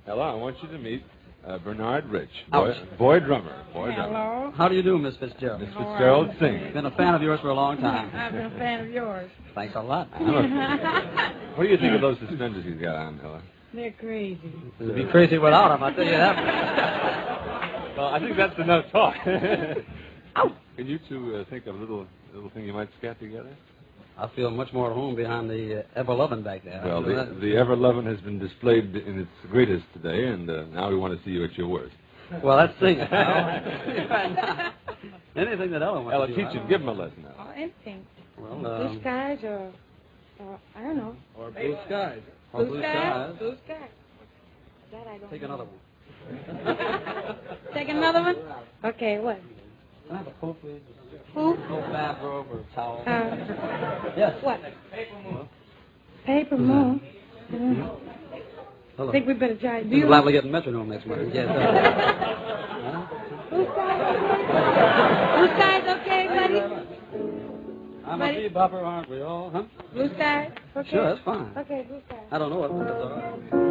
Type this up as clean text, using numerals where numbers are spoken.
Ella, I want you to meet Bernard Rich, boy drummer. Hello. How do you do, Miss Fitzgerald? Miss Fitzgerald singing. Been a fan of yours for a long time. I've been a fan of yours. Thanks a lot. What do you think of those suspenders he's got on, Ella? They're crazy. It'd be crazy without them, I'll tell you that. Well, I think that's enough talk. Ow. Can you two think of a little thing you might scat together? I feel much more at home behind the ever-loving back there. Well, the ever-loving has been displayed in its greatest today, and now we want to see you at your worst. Well, let's sing it. Anything that Ella wants Ella, to teach him. Give him a lesson, Ella. Oh, anything. Well, Blue skies or I don't know. Or blue skies. Blue skies. Blue skies. That I don't Take know. another one. Take another one? Okay, what? Can I have a coat, please? Who? No bathrobe or towel. Yes. What? Paper moon. Mm-hmm. I think we better try. You're liable to get a metronome next month. Yes. Blue skies. Blue skies, okay, buddy? I'm a bebopper, aren't we all, huh? Blue skies? Okay. Sure, that's fine. Okay, blue skies. I don't know what, but that's all right.